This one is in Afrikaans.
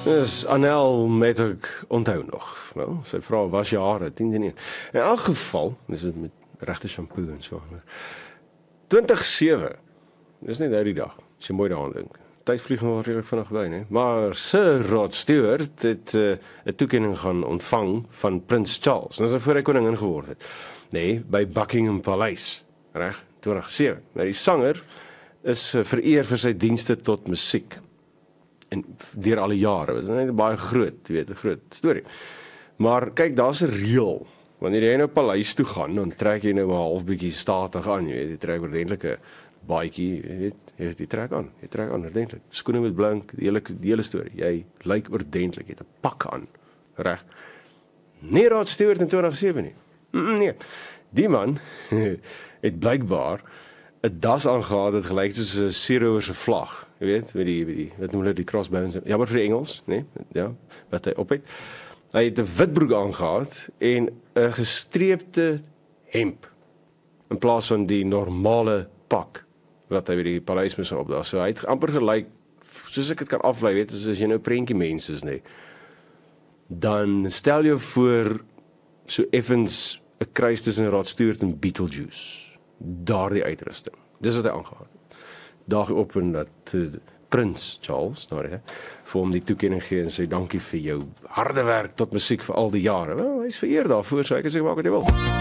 Dis Anel met ek onthou nog. Wel, sy vra was jare 10 in elk geval, dis met regte shampoo en so. 2007. Dis net nou die dag. As jy mooi daaraan dink. Tyd vlieg nog redelik vinnig by, né? Maar Sir Rod Stewart het 'n toekenning gaan ontvang van Prins Charles. Dis voor hy koningin geword het. Nee, by Buckingham Paleis. Reg? 2007. Nou die sanger is vereer vir sy dienste tot musiek. En deur al die jare, was net baie groot, jy weet, 'n groot storie. Maar kyk, daar's 'n reël. Wanneer jy nou paleis toe gaan, dan trek jy nou 'n half bietjie statig aan, jy weet, jy trek ordentlike baadjie, jy weet, jy trek aan ordentlik. Skoene met blink, die hele storie. Jy lyk ordentlik, jy het 'n pak aan, reg? Nie Rod Stewart in 2007 nie. Nee. Die man het blykbaar 'n das aangehad het gelyk soos 'n seerower se vlag. Jy weet, met die wat noem hulle die crossbones. Jammer vir die Engels, né? Ja, wat hy op het. Hy het 'n wit broek aangehad en 'n gestreepte hemp in plaas van die normale pak wat hy by die paleis moes opdra. So hy het amper gelyk, soos ek dit kan aflei, weet, as jy nou prentjie mens is, né? Dan stel jou voor so effens 'n kruis tussen Rod Stewart en Beetlejuice. Daardie uitrusting. Dis wat hy aangehad het. Daag op en dat Prins Charles, vir hom die toekenning gee en sê dankie vir jou harde werk tot musiek vir al die jare. Wel, hy is vereer daarvoor, so ek kan sê wat hy wil.